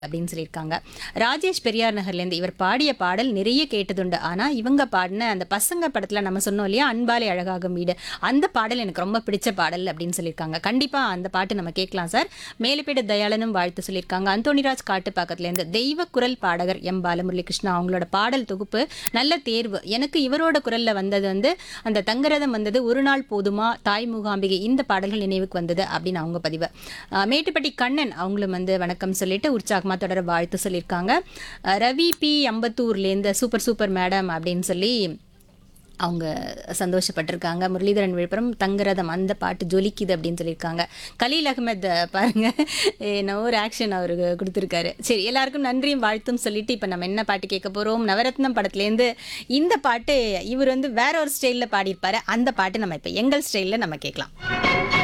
அப்படின்னு சொல்லியிருக்காங்க. ராஜேஷ் பெரியார் நகர்லேருந்து இவர் பாடிய பாடல் நிறைய கேட்டதுண்டு. ஆனால் இவங்க பாடின அந்த பசங்க படத்தில் நம்ம சொன்னோம் இல்லையா, அன்பாலே அழகாகும் வீடு, அந்த பாடல் எனக்கு ரொம்ப பிடிச்ச பாடல் அப்படின்னு சொல்லியிருக்காங்க. கண்டிப்பாக அந்த பாட்டு நம்ம கேட்கலாம் சார். மேலப்பேடு தயாளனும் வாழ்த்து சொல்லியிருக்காங்க. அந்தோணிராஜ் காட்டுப்பாக்கத்துலேருந்து தெய்வ குரல் பாடகர் எம் பாலமுரளி கிருஷ்ணா அவங்களோட பாடல் தொகுப்பு நல்ல தேர்வு. எனக்கு இவரோட குரலில் வந்தது அந்த தங்கரதம் வந்தது, ஒரு நாள் போதுமா, தாய் மூகாம்பிகை, இந்த பாடல்கள் நினைவுக்கு வந்தது அப்படின்னு அவங்க பதிவு. மேட்டுப்பட்டி கண்ணன் அவங்களும் வணக்கம் சொல்லிட்டு உற்சாகமாக தொடர வாழ்த்து சொல்லியிருக்காங்க. Ravi B அம்பத்தூர்லேருந்து super super madam அப்படின்னு சொல்லி அவங்க சந்தோஷப்பட்டிருக்காங்க. முரளிதரன் விழுப்புரம் தங்கரதம் அந்த பாட்டு ஜொலிக்குது அப்படின்னு சொல்லியிருக்காங்க. கலீல் அகமத் பாருங்க என்ன ஒரு ஆக்ஷன் அவருக்கு கொடுத்துருக்காரு. சரி, எல்லாருக்கும் நன்றியும் வாழ்த்தும் சொல்லிட்டு இப்போ நம்ம என்ன பாட்டு கேட்க போகிறோம், நவரத்னம் படத்துலேருந்து இந்த பாட்டு. இவர் வேற ஒரு ஸ்டைலில் பாடியிருப்பாரு. அந்த பாட்டு நம்ம இப்போ எங்கள் ஸ்டைலில் நம்ம கேட்கலாம்.